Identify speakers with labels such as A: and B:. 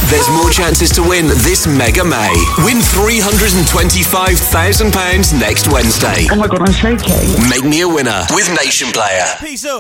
A: There's more chances to win this Mega May. Win £325,000 next Wednesday.
B: Oh my God, I'm shaking.
A: Make me a winner with Nation Player.
C: Peace out.